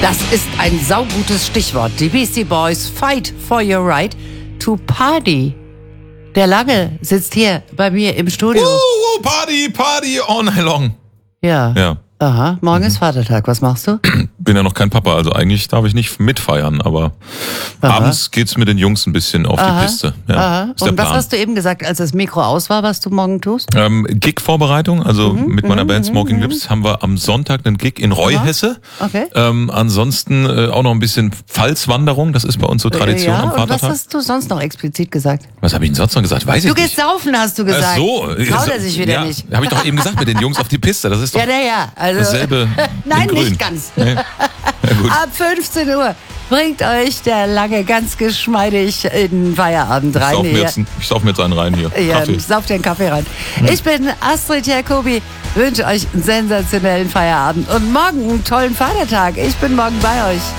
Das ist ein saugutes Stichwort. Die Beastie Boys fight for your right to party. Der Lange sitzt hier bei mir im Studio. Party all night long. Ja. Aha, morgen ist Vatertag. Was machst du? Bin ja noch kein Papa, also eigentlich darf ich nicht mitfeiern, aber abends geht's mit den Jungs ein bisschen auf die Piste. Ja, ist der Und was Plan. hast du eben gesagt, als das Mikro aus war, was du morgen tust? Gig-Vorbereitung, also mit meiner Band Smoking Lips haben wir am Sonntag einen Gig in Reuhesse. Okay. Ansonsten auch noch ein bisschen Pfalzwanderung, das ist bei uns so Tradition am Und was Vatertag. hast du sonst noch explizit gesagt? Was habe ich denn sonst noch gesagt? Weiß ich Du nicht. gehst saufen, hast du gesagt. Ach so. Traut er sich wieder nicht. Habe ich doch eben gesagt, mit den Jungs auf die Piste. Das ist doch Ja. Also, dasselbe. nein, in Grün. nicht ganz. Nee. Ja, gut. Ab 15 Uhr bringt euch der Lange ganz geschmeidig in den Feierabend rein. Ich sauf mir jetzt einen rein hier. Ja, Kaffee. sauft dir einen Kaffee rein. Ich bin Astrid Jacobi, wünsche euch einen sensationellen Feierabend und morgen einen tollen Vatertag. Ich bin morgen bei euch.